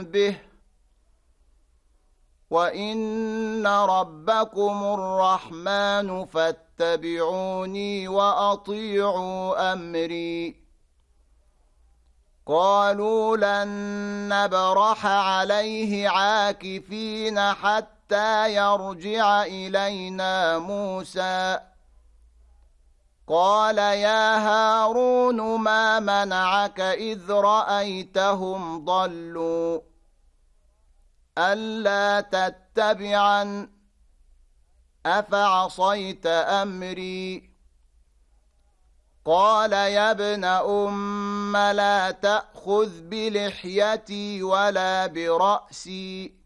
به وإن ربكم الرحمن فاتبعوني وأطيعوا أمري قالوا لن نبرح عليه عاكفين حتى يرجع إلينا موسى قال يا هارون ما منعك إذ رأيتهم ضلوا ألا تتبعن أفعصيت أمري قال يا ابن أم لا تأخذ بلحيتي ولا برأسي